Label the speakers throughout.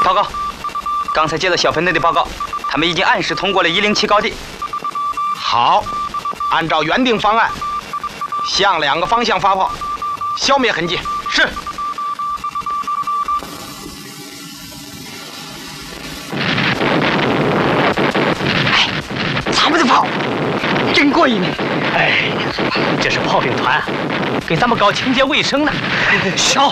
Speaker 1: 报告，刚才接到小分队的报告，他们已经按时通过了107高地。
Speaker 2: 好，按照原定方案，向2个方向发炮，消灭痕迹。是。
Speaker 1: 哎，咱们的炮真过瘾！
Speaker 3: 哎，这是炮兵团，给咱们搞清洁卫生呢。
Speaker 1: 小。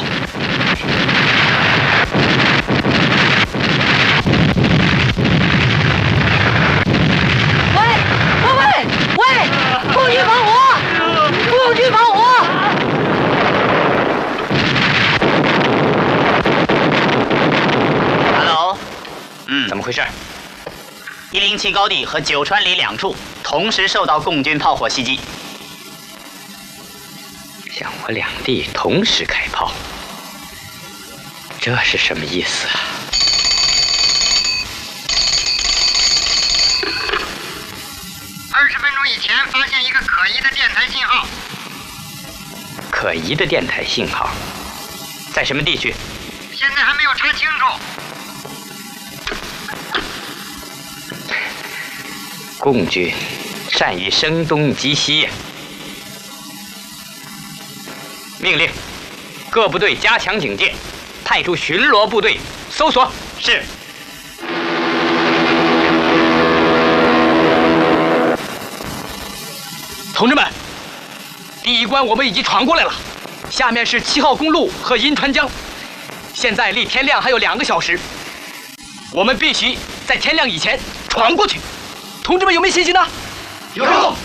Speaker 4: 共军防火！共军防火
Speaker 5: ！Hello，
Speaker 1: 怎么回事
Speaker 5: ？107高地和九川里2处同时受到共军炮火袭击。
Speaker 1: 向我2地同时开炮，这是什么意思啊
Speaker 6: ？20分钟以前发现一个可疑的电台信号。
Speaker 1: 可疑的电台信号，在什么地区？
Speaker 6: 现在还没有查清楚。
Speaker 1: 共军善于声东击西呀！命令各部队加强警戒，派出巡逻部队搜索。
Speaker 5: 是。
Speaker 3: 同志们，第1关我们已经闯过来了，下面是7号公路和银川江，现在离天亮还有2个小时，我们必须在天亮以前闯过去。同志们有没有信心呢？
Speaker 2: 有。